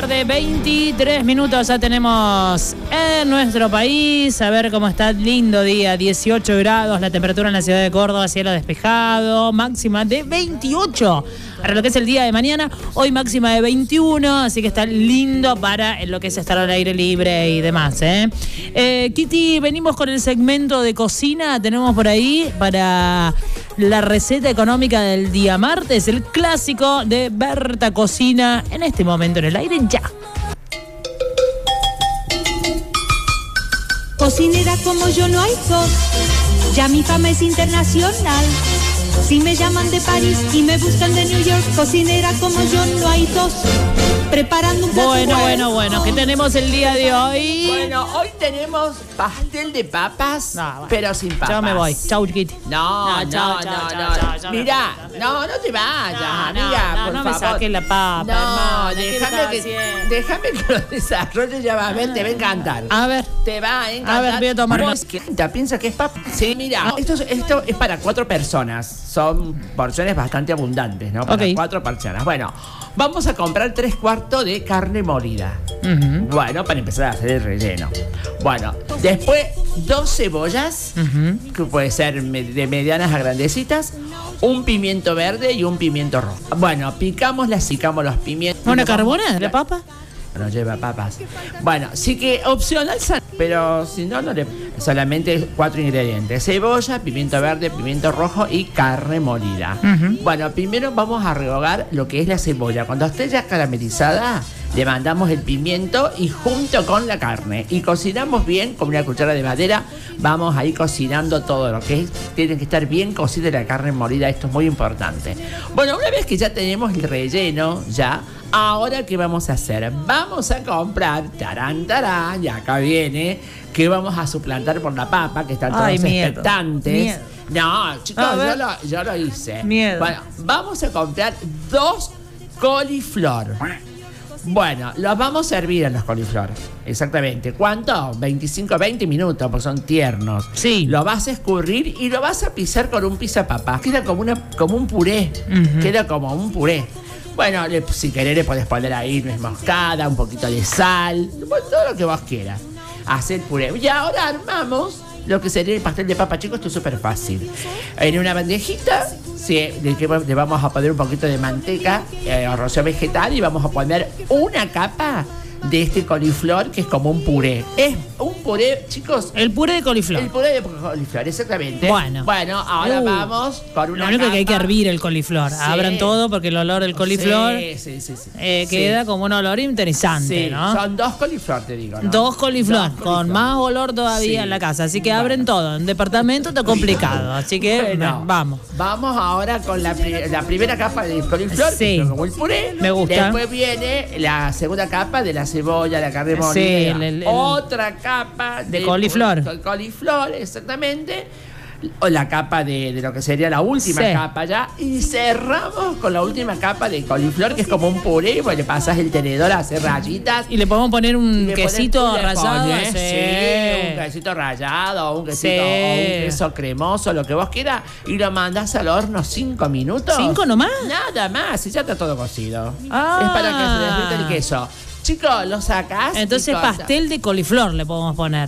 tarde, 23 minutos ya tenemos en nuestro país. A ver cómo está, lindo día, 18 grados, la temperatura en la ciudad de Córdoba, cielo despejado, máxima de 28. Para lo que es el día de mañana, hoy máxima de 21, así que está lindo para lo que es estar al aire libre y demás, Kitty, venimos con el segmento de cocina, tenemos por ahí para la receta económica del día martes, el clásico de Berta Cocina, en este momento en el aire ya. Cocinera como yo no hay dos, ya mi fama es internacional. Si me llaman de París y me buscan de New York, cocinera como yo no hay dos. Preparando un plato. Bueno, ¿qué tenemos el día de hoy? Bueno, hoy tenemos pastel de papas, pero sin papas. Yo me voy. Chau, Kitty. No. Mira, no te vayas, amiga, por no favor. me saques la papa, hermano. Déjame que lo desarrolle, ya va a ver, te va a encantar. A ver. Te va a encantar. A ver, voy a tomar una. ¿Piensa que es papa? Sí, mira, esto es para 4 personas. Son porciones bastante abundantes, ¿no? Para 4 personas. Bueno, vamos a comprar 3/4 de carne molida. Bueno, para empezar a hacer el relleno. Bueno, después 2 cebollas, que puede ser de medianas a grandecitas, un pimiento verde y un pimiento rojo. Bueno, picamos los pimientos. ¿Una carbona de papa? No lleva papas. Bueno, sí que opcional, pero si no, solamente 4 ingredientes: cebolla, pimiento verde, pimiento rojo y carne molida. Bueno, primero vamos a rehogar lo que es la cebolla. Cuando esté ya caramelizada, le mandamos el pimiento y junto con la carne. Y cocinamos bien con una cuchara de madera. Vamos a ir cocinando todo lo que es. Tiene que estar bien cocida la carne molida. Esto es muy importante. Bueno, una vez que ya tenemos el relleno, ahora, ¿qué vamos a hacer? Vamos a comprar, tarán, y acá viene, que vamos a suplantar por la papa, que están todos expectantes. Miedo. No, chicos, yo lo hice. Miedo. Bueno, vamos a comprar 2 coliflor. Bueno, los vamos a hervir a los coliflor. Exactamente. ¿Cuánto? 20 minutos, porque son tiernos. Sí. Lo vas a escurrir y lo vas a pisar con un pisapapas. Queda como un puré. Queda como un puré. Bueno, si querés le podés poner ahí nuez moscada, un poquito de sal, todo lo que vos quieras. Hacer puré. Y ahora armamos lo que sería el pastel de papa, chicos. Esto es súper fácil. En una bandejita, le vamos a poner un poquito de manteca o rocío vegetal y vamos a poner una capa de este coliflor, que es como un puré. Es un puré, chicos. El puré de coliflor. El puré de coliflor, exactamente. Bueno, ahora vamos con una Lo único capa. que hay que hervir el coliflor. Sí. Abran todo porque el olor del coliflor queda como un olor interesante, ¿no? Son 2 coliflor, te digo, ¿no? 2 coliflor, con más olor todavía en la casa. Así que abren todo. En departamento está complicado. Así que vamos. Vamos ahora con la primera capa de coliflor, que es como el puré. Me gusta. Después viene la segunda capa de la cebolla, la carne molida. Otra capa de coliflor. Coliflor, exactamente. O la capa de lo que sería la última capa ya. Y cerramos con la última capa de coliflor, que es como un puré. Pues le pasas el tenedor a hacer rayitas. Y le podemos poner un quesito rallado. Un quesito rallado, o un queso cremoso, lo que vos quieras. Y lo mandás al horno 5 minutos. ¿5 nomás? Nada más, y ya está todo cocido. Es para que se derrita el queso. Chicos, lo sacás. Entonces pastel de coliflor le podemos poner.